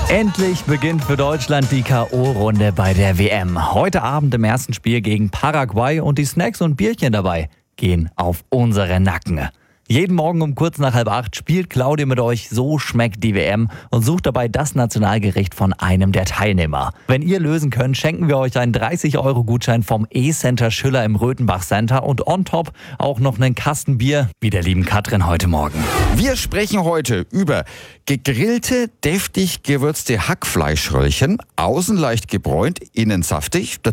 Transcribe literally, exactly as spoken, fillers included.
Endlich beginnt für Deutschland die K O-Runde bei der W M. Heute Abend im ersten Spiel gegen Paraguay und die Snacks und Bierchen dabei gehen auf unsere Nacken. Jeden Morgen um kurz nach halb acht spielt Claudia mit euch So schmeckt die W M und sucht dabei das Nationalgericht von einem der Teilnehmer. Wenn ihr lösen könnt, schenken wir euch einen dreißig Euro Gutschein vom E-Center Schüller im Röthenbach Center und on top auch noch einen Kasten Bier, wie der lieben Katrin heute Morgen. Wir sprechen heute über gegrillte, deftig gewürzte Hackfleischröllchen, außen leicht gebräunt, innen saftig.